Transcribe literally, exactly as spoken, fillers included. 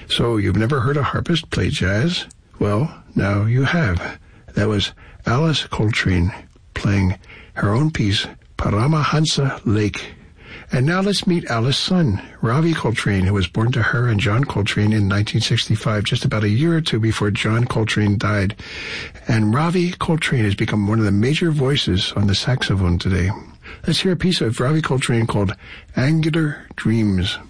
So you've never heard a harpist play jazz? Well, now you have. That was Alice Coltrane playing her own piece, Paramahansa Lake. And now let's meet Alice's son, Ravi Coltrane, who was born to her and John Coltrane in nineteen sixty-five, just about a year or two before John Coltrane died. And Ravi Coltrane has become one of the major voices on the saxophone today. Let's hear a piece of Ravi Coltrane called Angular Dreams.